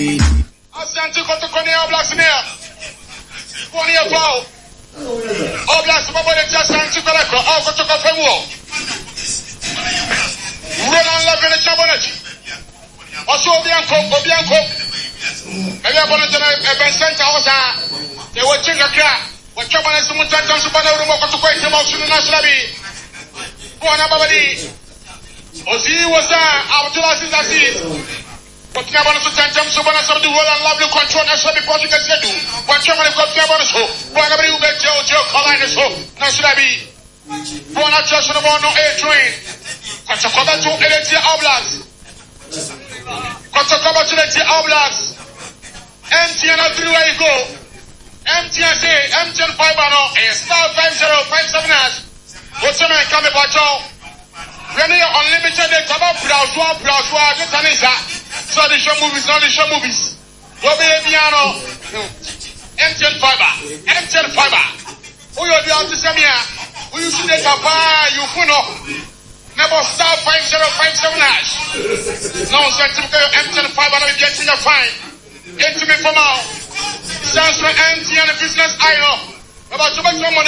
Asante Kotokoni Oblast near. One year foul. Oblast Babole Asante Koleko, all Kotoko Femo. Roland Levin Chabonet. Also Obianco. And you're going to event center also. They were checking a car. What Chaban is the Mutan Supana Romo to quite him out to the National. Buona Babadi. Ozi was Abdullah Aziz. But never to send them so much of the world and lovely control as well because you can say do. What Chaban got never so. Whatever you get Joe Colline so. National. Buona Joshua no A train. Kotokaba to Eletia Oblast. Kotokaba to Eletia Oblast. MTN everywhere you go. MTN say MTN fiber no star 5057 hash. What's your man coming back to? When you unlimited data browse this and is so the show movies, not the show movies. Go be a piano. MTN fiber. Who you be out to send me? Who you see data buy you know? Never star 5057 hash. No sense MTN fiber not getting a fine. It's me from now. Sounds like MTN business I know. About to make some money.